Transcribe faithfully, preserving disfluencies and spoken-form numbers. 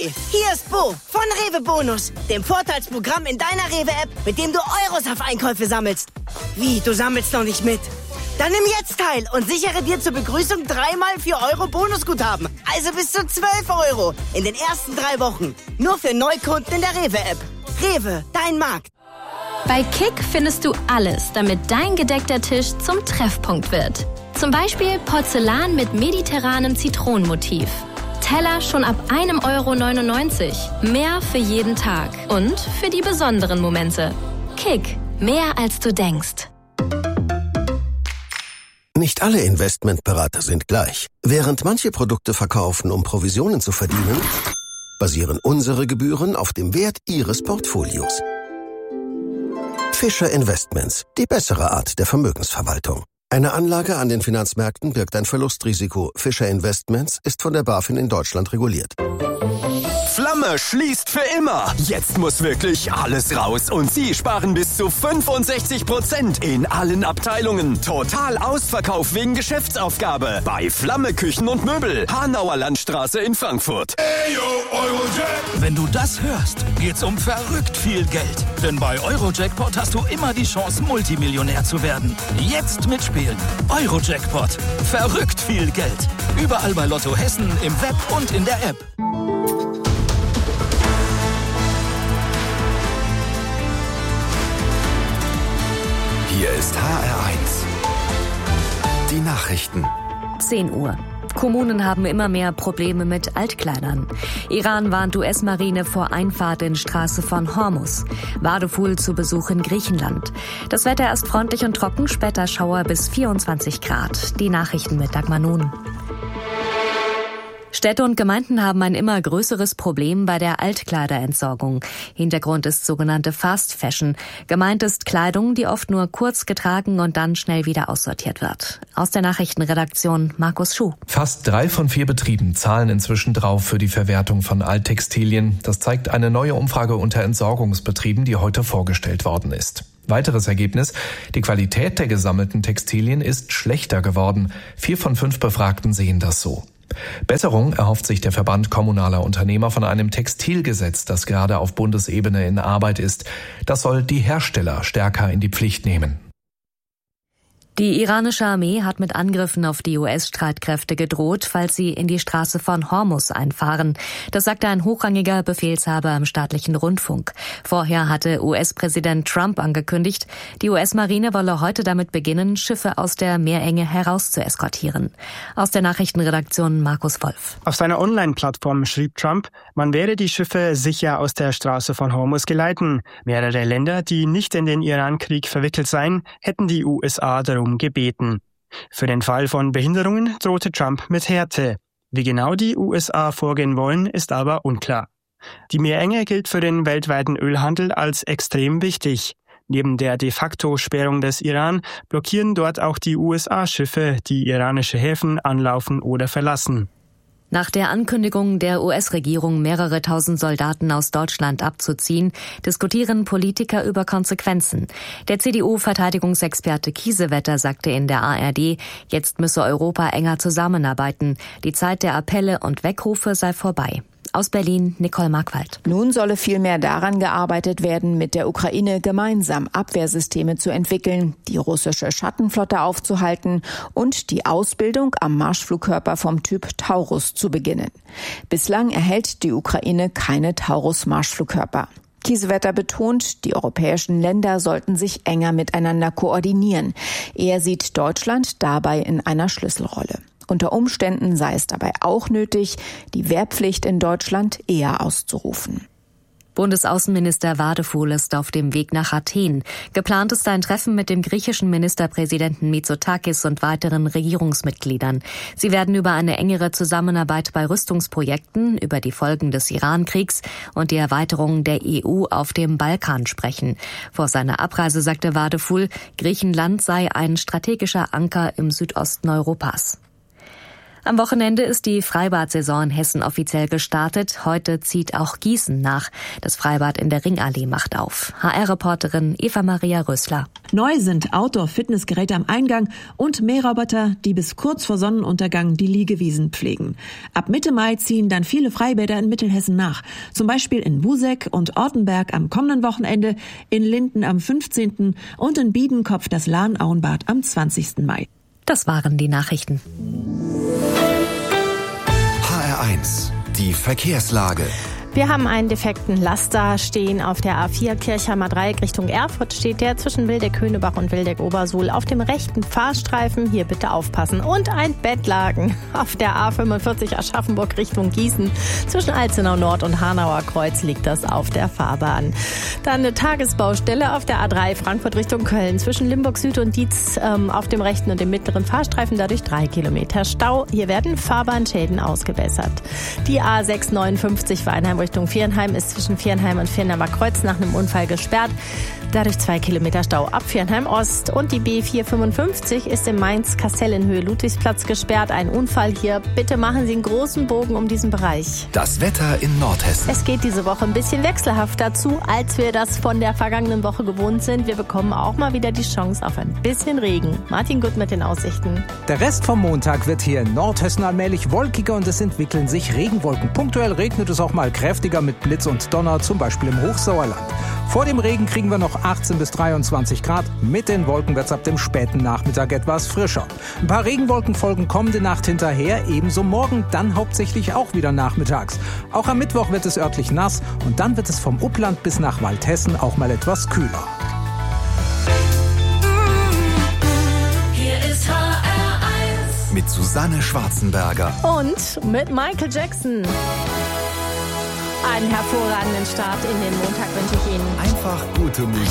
Neu! Hier ist Bo von Rewe Bonus, dem Vorteilsprogramm in deiner Rewe-App, mit dem du Euros auf Einkäufe sammelst. Wie, du sammelst noch nicht mit? Dann nimm jetzt teil und sichere dir zur Begrüßung dreimal vier Euro Bonusguthaben. Also bis zu zwölf Euro in den ersten drei Wochen. Nur für Neukunden in der Rewe-App. Rewe, dein Markt. Bei Kick findest du alles, damit dein gedeckter Tisch zum Treffpunkt wird. Zum Beispiel Porzellan mit mediterranem Zitronenmotiv. Teller schon ab einem Euro neunundneunzig. Mehr für jeden Tag und für die besonderen Momente. Kick, mehr als du denkst. Nicht alle Investmentberater sind gleich. Während manche Produkte verkaufen, um Provisionen zu verdienen, basieren unsere Gebühren auf dem Wert Ihres Portfolios. Fischer Investments, die bessere Art der Vermögensverwaltung. Eine Anlage an den Finanzmärkten birgt ein Verlustrisiko. Fischer Investments ist von der BaFin in Deutschland reguliert. Flamme schließt für immer. Jetzt muss wirklich alles raus und Sie sparen bis zu fünfundsechzig Prozent in allen Abteilungen. Total Ausverkauf wegen Geschäftsaufgabe bei Flamme Küchen und Möbel, Hanauer Landstraße in Frankfurt. Eyo, Eurojack. Wenn du das hörst, geht's um verrückt viel Geld. Denn bei Eurojackpot hast du immer die Chance, Multimillionär zu werden. Jetzt mitspielen. Eurojackpot. Verrückt viel Geld. Überall bei Lotto Hessen, im Web und in der App. Hier ist H R eins. Die Nachrichten. zehn Uhr. Kommunen haben immer mehr Probleme mit Altkleidern. Iran warnt U S-Marine vor Einfahrt in Straße von Hormuz. Wadefuhl zu Besuch in Griechenland. Das Wetter erst freundlich und trocken, später Schauer bis vierundzwanzig Grad. Die Nachrichten mit Dagmar Nun. Städte und Gemeinden haben ein immer größeres Problem bei der Altkleiderentsorgung. Hintergrund ist sogenannte Fast Fashion. Gemeint ist Kleidung, die oft nur kurz getragen und dann schnell wieder aussortiert wird. Aus der Nachrichtenredaktion Markus Schuh. Fast drei von vier Betrieben zahlen inzwischen drauf für die Verwertung von Alttextilien. Das zeigt eine neue Umfrage unter Entsorgungsbetrieben, die heute vorgestellt worden ist. Weiteres Ergebnis: Die Qualität der gesammelten Textilien ist schlechter geworden. Vier von fünf Befragten sehen das so. Besserung erhofft sich der Verband kommunaler Unternehmer von einem Textilgesetz, das gerade auf Bundesebene in Arbeit ist. Das soll die Hersteller stärker in die Pflicht nehmen. Die iranische Armee hat mit Angriffen auf die U S-Streitkräfte gedroht, falls sie in die Straße von Hormuz einfahren. Das sagte ein hochrangiger Befehlshaber im staatlichen Rundfunk. Vorher hatte U S-Präsident Trump angekündigt, die U S-Marine wolle heute damit beginnen, Schiffe aus der Meerenge heraus zu eskortieren. Aus der Nachrichtenredaktion Markus Wolf. Auf seiner Online-Plattform schrieb Trump, man werde die Schiffe sicher aus der Straße von Hormuz geleiten. Mehrere Länder, die nicht in den Iran-Krieg verwickelt seien, hätten die U S A darum gebeten. Für den Fall von Behinderungen drohte Trump mit Härte. Wie genau die U S A vorgehen wollen, ist aber unklar. Die Meerenge gilt für den weltweiten Ölhandel als extrem wichtig. Neben der de facto Sperrung des Iran blockieren dort auch die U S A-Schiffe, die iranische Häfen anlaufen oder verlassen. Nach der Ankündigung der U S-Regierung, mehrere tausend Soldaten aus Deutschland abzuziehen, diskutieren Politiker über Konsequenzen. Der C D U-Verteidigungsexperte Kiesewetter sagte in der A R D, jetzt müsse Europa enger zusammenarbeiten. Die Zeit der Appelle und Weckrufe sei vorbei. Aus Berlin, Nicole Markwald. Nun solle vielmehr daran gearbeitet werden, mit der Ukraine gemeinsam Abwehrsysteme zu entwickeln, die russische Schattenflotte aufzuhalten und die Ausbildung am Marschflugkörper vom Typ Taurus zu beginnen. Bislang erhält die Ukraine keine Taurus-Marschflugkörper. Kiesewetter betont, die europäischen Länder sollten sich enger miteinander koordinieren. Er sieht Deutschland dabei in einer Schlüsselrolle. Unter Umständen sei es dabei auch nötig, die Wehrpflicht in Deutschland eher auszurufen. Bundesaußenminister Wadefuhl ist auf dem Weg nach Athen. Geplant ist ein Treffen mit dem griechischen Ministerpräsidenten Mitsotakis und weiteren Regierungsmitgliedern. Sie werden über eine engere Zusammenarbeit bei Rüstungsprojekten, über die Folgen des Iran-Kriegs und die Erweiterung der E U auf dem Balkan sprechen. Vor seiner Abreise sagte Wadefuhl, Griechenland sei ein strategischer Anker im Südosten Europas. Am Wochenende ist die Freibad-Saison in Hessen offiziell gestartet. Heute zieht auch Gießen nach. Das Freibad in der Ringallee macht auf. H R-Reporterin Eva-Maria Rössler. Neu sind Outdoor-Fitnessgeräte am Eingang und Mähroboter, die bis kurz vor Sonnenuntergang die Liegewiesen pflegen. Ab Mitte Mai ziehen dann viele Freibäder in Mittelhessen nach. Zum Beispiel in Buseck und Ortenberg am kommenden Wochenende, in Linden am fünfzehnten und in Biedenkopf das Lahnauenbad am zwanzigsten Mai. Das waren die Nachrichten. H R eins, die Verkehrslage. Wir haben einen defekten Laster stehen auf der A vier Kirchheimer Dreieck Richtung Erfurt steht der zwischen Wildeck-Höhnebach und Wildeck-Obersuhl auf dem rechten Fahrstreifen. Hier bitte aufpassen. Und ein Bettlaken auf der A fünfundvierzig Aschaffenburg Richtung Gießen. Zwischen Alzenau Nord und Hanauer Kreuz liegt das auf der Fahrbahn. Dann eine Tagesbaustelle auf der A drei Frankfurt Richtung Köln zwischen Limburg Süd und Dietz ähm, auf dem rechten und dem mittleren Fahrstreifen. Dadurch drei Kilometer Stau. Hier werden Fahrbahnschäden ausgebessert. Die A sechs neunundfünfzig Weinheim Richtung Viernheim ist zwischen Viernheim und Viernheimer Kreuz nach einem Unfall gesperrt. Dadurch zwei Kilometer Stau ab Viernheim Ost. Und die B vier fünfundfünfzig ist in Mainz-Kastell in Höhe Ludwigsplatz gesperrt. Ein Unfall hier. Bitte machen Sie einen großen Bogen um diesen Bereich. Das Wetter in Nordhessen. Es geht diese Woche ein bisschen wechselhafter zu, als wir das von der vergangenen Woche gewohnt sind. Wir bekommen auch mal wieder die Chance auf ein bisschen Regen. Martin Gut mit den Aussichten. Der Rest vom Montag wird hier in Nordhessen allmählich wolkiger und es entwickeln sich Regenwolken. Punktuell regnet es auch mal kräftiger mit Blitz und Donner, zum Beispiel im Hochsauerland. Vor dem Regen kriegen wir noch achtzehn bis dreiundzwanzig Grad. Mit den Wolken wird es ab dem späten Nachmittag etwas frischer. Ein paar Regenwolken folgen kommende Nacht hinterher, ebenso morgen, dann hauptsächlich auch wieder nachmittags. Auch am Mittwoch wird es örtlich nass und dann wird es vom Upland bis nach Waldhessen auch mal etwas kühler. Hier ist H R eins. Mit Susanne Schwarzenberger. Und mit Michael Jackson. Einen hervorragenden Start in den Montag wünsche ich Ihnen. Einfach gute Musik.